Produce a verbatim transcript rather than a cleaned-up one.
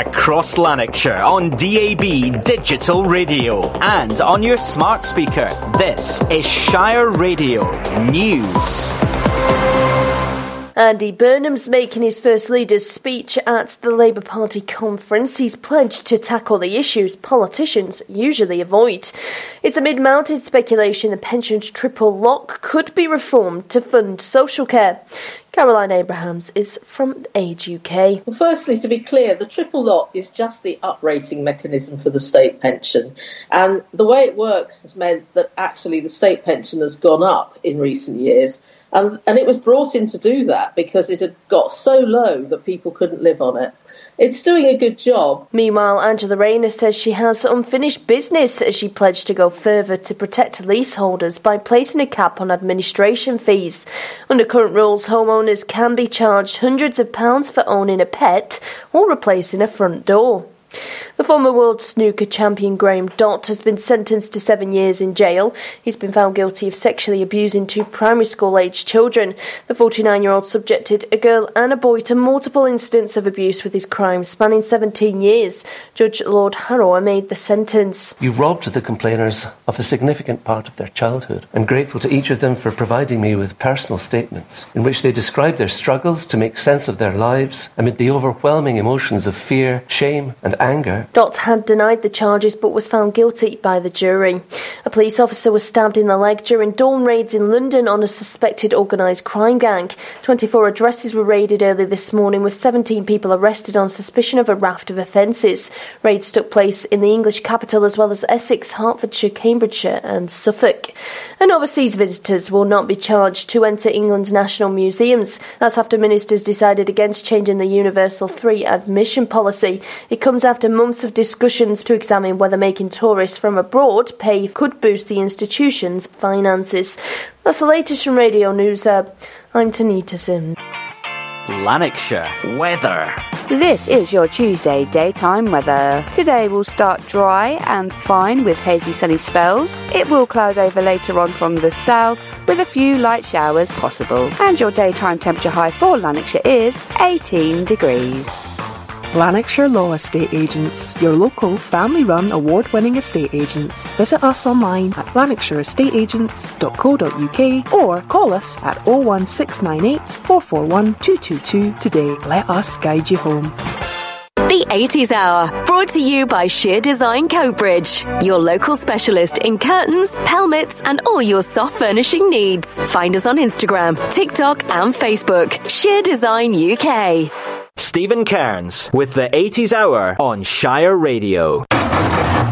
across Lanarkshire on D A B Digital Radio and on your smart speaker. This is Shire Radio News. Andy Burnham's making his first leader's speech at the Labour Party conference. He's pledged to tackle the issues politicians usually avoid. It's amid mounted speculation the pensions triple lock could be reformed to fund social care. Caroline Abrahams is from Age U K. Well, firstly, to be clear, the triple lock is just the uprating mechanism for the state pension. And the way it works has meant that actually the state pension has gone up in recent years. And, and it was brought in to do that because it had got so low that people couldn't live on it. It's doing a good job. Meanwhile, Angela Rayner says she has unfinished business as she pledged to go further to protect leaseholders by placing a cap on administration fees. Under current rules, homeowners can be charged hundreds of pounds for owning a pet or replacing a front door. The former world snooker champion Graham Dott has been sentenced to seven years in jail. He's been found guilty of sexually abusing two primary school-aged children. The forty-nine-year-old subjected a girl and a boy to multiple incidents of abuse with his crimes spanning seventeen years. Judge Lord Harrower made the sentence. You robbed the complainers of a significant part of their childhood. I'm grateful to each of them for providing me with personal statements in which they describe their struggles to make sense of their lives amid the overwhelming emotions of fear, shame and anger. Dott had denied the charges but was found guilty by the jury. A police officer was stabbed in the leg during dawn raids in London on a suspected organised crime gang. twenty-four addresses were raided early this morning with seventeen people arrested on suspicion of a raft of offences. Raids took place in the English capital as well as Essex, Hertfordshire, Cambridgeshire and Suffolk. And overseas visitors will not be charged to enter England's national museums. That's after ministers decided against changing the Universal three admission policy. It comes after months of discussions to examine whether making tourists from abroad pay could boost the institution's finances. That's the latest from Radio News Hub. I'm Tanita Sims. Lanarkshire weather. This is your Tuesday daytime weather. Today will start dry and fine with hazy sunny spells. It will cloud over later on from the south with a few light showers possible. And your daytime temperature high for Lanarkshire is eighteen degrees. Lanarkshire Law Estate Agents, your local family-run award-winning estate agents. Visit us online at lanarkshire estate agents dot co dot uk or call us at oh one six nine eight, four four one, two two two today. Let us guide you home. The eighties Hour, brought to you by Sheer Design Coatbridge, your local specialist in curtains, pelmets and all your soft furnishing needs. Find us on Instagram, TikTok and Facebook. Sheer Design U K. Stephen Cairns with the eighties Hour on Shire Radio.